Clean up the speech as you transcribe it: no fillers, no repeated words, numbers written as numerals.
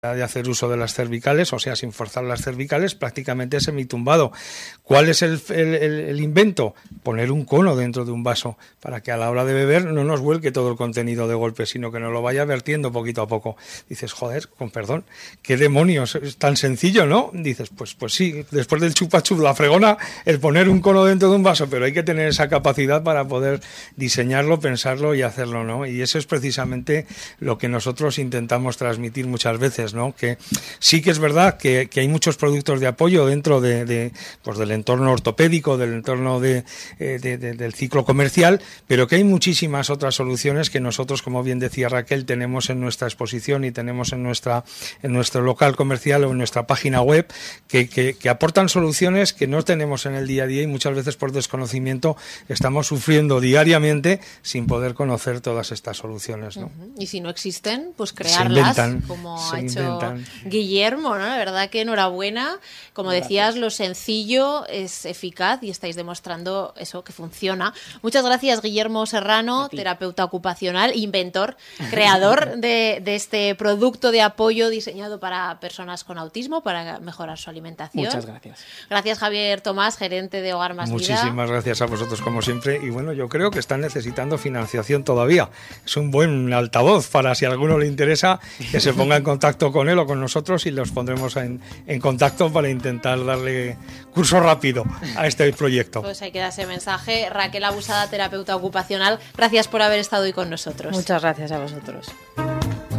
de hacer uso de las cervicales, o sea, sin forzar las cervicales, prácticamente semitumbado. ¿Cuál es el invento? Poner un cono dentro de un vaso para que a la hora de beber no nos vuelque todo el contenido de golpe, sino que nos lo vaya vertiendo poquito a poco. Dices, joder, con perdón, qué demonios, es tan sencillo, ¿no? Dices, pues sí, después del chupa-chup, la fregona, el poner un cono dentro de un vaso, pero hay que tener esa capacidad para poder diseñarlo, pensarlo y hacerlo, ¿no? Y eso es precisamente lo que nosotros intentamos transmitir muchas veces, ¿no? Que sí que es verdad que hay muchos productos de apoyo dentro pues del entorno ortopédico, del entorno del ciclo comercial, pero que hay muchísimas otras soluciones que nosotros, como bien decía Raquel, tenemos en nuestra exposición y tenemos en nuestro local comercial o en nuestra página web que aportan soluciones que no tenemos en el día a día y muchas veces por desconocimiento estamos sufriendo diariamente sin poder conocer todas estas soluciones, ¿no? Y si no existen, pues crearlas, como ha hecho Guillermo, ¿no? La verdad que enhorabuena. Como decías, lo sencillo es eficaz y estáis demostrando eso, que funciona. Muchas gracias, Guillermo Serrano, terapeuta ocupacional, inventor, creador de este producto de apoyo diseñado para personas con autismo, para mejorar su alimentación. Muchas gracias. Gracias, Javier Tomás, gerente de Hogar Más Vida. Muchísimas gracias a vosotros, como siempre. Y bueno, yo creo que están necesitando financiación todavía. Es un buen altavoz para, si a alguno le interesa, que se ponga en contacto con él o con nosotros y los pondremos en contacto para intentar darle curso rápido a este proyecto. Pues hay que dar ese mensaje. Raquel Abusada, terapeuta ocupacional, gracias por haber estado hoy con nosotros. Muchas gracias a vosotros.